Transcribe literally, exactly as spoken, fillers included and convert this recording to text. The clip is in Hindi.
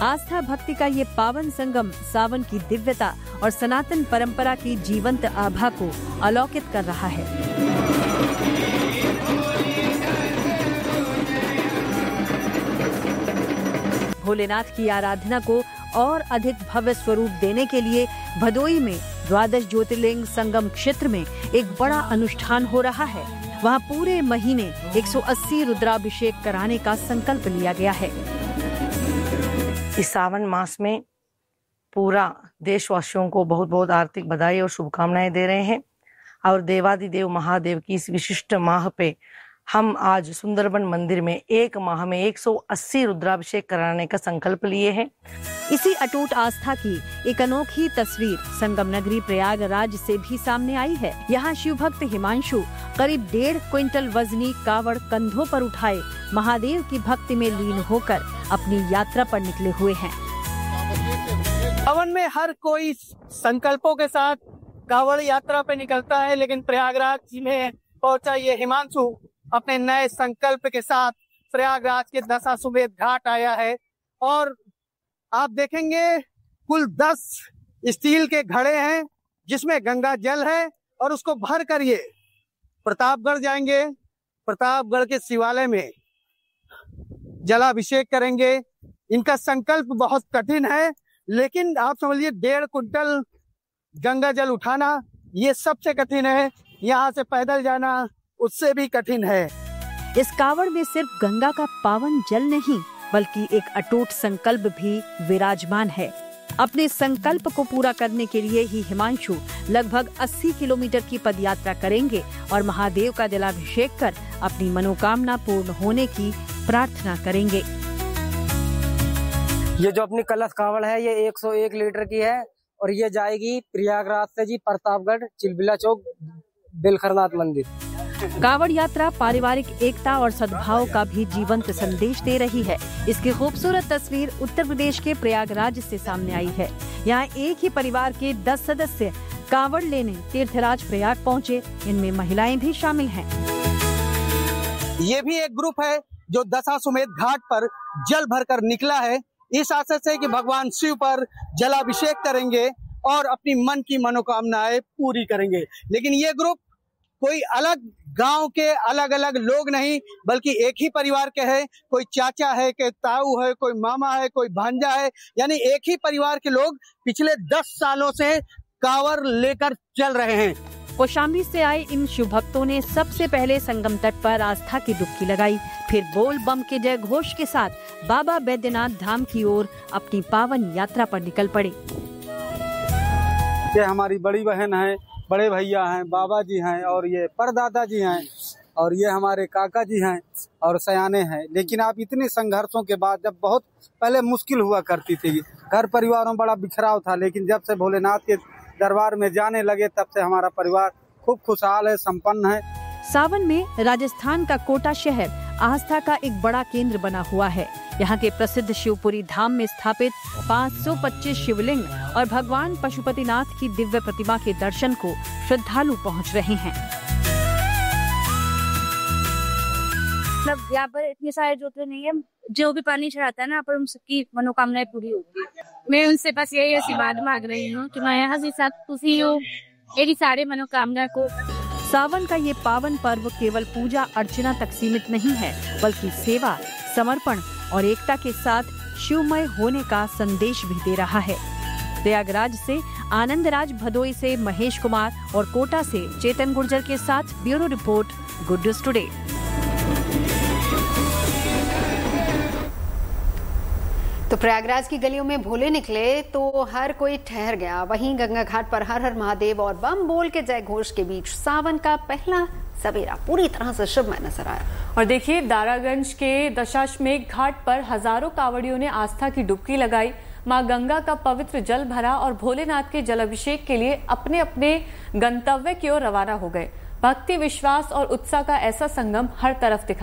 आस्था भक्ति का ये पावन संगम सावन की दिव्यता और सनातन परंपरा की जीवंत आभा को अलौकित कर रहा है। भोलेनाथ की आराधना को और अधिक भव्य स्वरूप देने के लिए भदोई में द्वादश ज्योतिर्लिंग संगम क्षेत्र में एक बड़ा अनुष्ठान हो रहा है। वहाँ पूरे महीने एक सौ अस्सी रुद्राभिषेक कराने का संकल्प लिया गया है। इस सावन मास में पूरा देशवासियों को बहुत बहुत आर्थिक बधाई और शुभकामनाएं दे रहे हैं और देवादिदेव महादेव की इस विशिष्ट माह पे हम आज सुंदरबन मंदिर में एक माह में एक सौ अस्सी रुद्राभिषेक कराने का संकल्प लिए हैं। इसी अटूट आस्था की एक अनोखी तस्वीर संगम नगरी प्रयागराज से भी सामने आई है। यहाँ शिव भक्त हिमांशु करीब डेढ़ क्विंटल वजनी कावड़ कंधों पर उठाए महादेव की भक्ति में लीन होकर अपनी यात्रा पर निकले हुए हैं। सावन में हर कोई संकल्पों के साथ कावड़ यात्रा पे निकलता है, लेकिन प्रयागराज में पहुंचा ये हिमांशु अपने नए संकल्प के साथ प्रयागराज के दशाश्वमेध घाट आया है। और आप देखेंगे कुल दस स्टील के घड़े हैं जिसमें गंगा जल है और उसको भर कर ये प्रतापगढ़ जाएंगे। प्रतापगढ़ के शिवालय में जलाभिषेक करेंगे। इनका संकल्प बहुत कठिन है, लेकिन आप समझिए डेढ़ कुंटल गंगा जल उठाना ये सबसे कठिन है। यहाँ से पैदल जाना उससे भी कठिन है। इस कावड़ में सिर्फ गंगा का पावन जल नहीं बल्कि एक अटूट संकल्प भी विराजमान है। अपने संकल्प को पूरा करने के लिए ही हिमांशु लगभग अस्सी किलोमीटर की पदयात्रा करेंगे और महादेव का जलाभिषेक कर अपनी मनोकामना पूर्ण होने की प्रार्थना करेंगे। ये जो अपनी कलश कावड़ है ये एक सौ एक लीटर की है और ये जाएगी प्रयागराज से जी प्रतापगढ़ चिलबिला चौक बेलखरनाथ मंदिर। कावड़ यात्रा पारिवारिक एकता और सद्भाव का भी जीवंत संदेश दे रही है। इसकी खूबसूरत तस्वीर उत्तर प्रदेश के प्रयागराज से सामने आई है। यहाँ एक ही परिवार के दस सदस्य कावड़ लेने तीर्थराज प्रयाग पहुँचे। इनमें महिलाएं भी शामिल हैं। ये भी एक ग्रुप है जो दशाश्वमेध घाट पर जल भरकर निकला है इस आशा से कि भगवान शिव पर जलाभिषेक करेंगे और अपनी मन की मनोकामनाएं पूरी करेंगे। लेकिन ये ग्रुप कोई अलग गांव के अलग अलग लोग नहीं बल्कि एक ही परिवार के हैं। कोई चाचा है, कोई ताऊ है, कोई मामा है, कोई भांजा है, यानी एक ही परिवार के लोग पिछले दस सालों से कांवर लेकर चल रहे हैं। कौशाम्बी से आए इन शिव भक्तों ने सबसे पहले संगम तट पर आस्था की डुबकी लगाई, फिर बोल बम के जय घोष के साथ बाबा बैद्यनाथ धाम की ओर अपनी पावन यात्रा पर निकल पड़े। ये हमारी बड़ी बहन है, बड़े भैया हैं, बाबा जी हैं और ये परदादा जी हैं और ये हमारे काका जी हैं और सयाने हैं। लेकिन आप इतने संघर्षों के बाद, जब बहुत पहले मुश्किल हुआ करती थी, घर परिवार में बड़ा बिखराव था, लेकिन जब से भोलेनाथ के दरबार में जाने लगे तब से हमारा परिवार खूब खुशहाल है, संपन्न है। सावन में राजस्थान का कोटा शहर आस्था का एक बड़ा केंद्र बना हुआ है। यहाँ के प्रसिद्ध शिवपुरी धाम में स्थापित पाँच सौ पच्चीस शिवलिंग और भगवान पशुपतिनाथ की दिव्य प्रतिमा के दर्शन को श्रद्धालु पहुँच रहे हैं। मतलब यहाँ पर इतने सारे ज्योतिर्लिंग है, जो भी पानी चढ़ाता है ना, पर उन सबकी मनोकामनाएं पूरी होगी। मैं उनसे बस यही आशीर्वाद मांग रही हूँ कि मैं यहाँ से साथ खुशी हूँ, मेरी सारी मनोकामना को। सावन का ये पावन पर्व केवल पूजा अर्चना तक सीमित नहीं है बल्कि सेवा, समर्पण और एकता के साथ शिवमय होने का संदेश भी दे रहा है। प्रयागराज से आनंद राज, भदोई से महेश कुमार और कोटा से चेतन गुर्जर के साथ bureau report, good news today. तो प्रयागराज की गलियों में भोले निकले तो हर कोई ठहर गया। वहीं गंगा घाट पर हर हर महादेव और बम बोल के जय घोष के बीच सावन का पहला सवेरा पूरी तरह से शिवमय नजर आया। और देखिए, दारागंज के दशाश्वमेध घाट पर हजारों कांवड़ियों ने आस्था की डुबकी लगाई, मां गंगा का पवित्र जल भरा और भोलेनाथ के जलाभिषेक के लिए अपने अपने गंतव्य की ओर रवाना हो गए। भक्ति, विश्वास और उत्साह का ऐसा संगम हर तरफ दिखा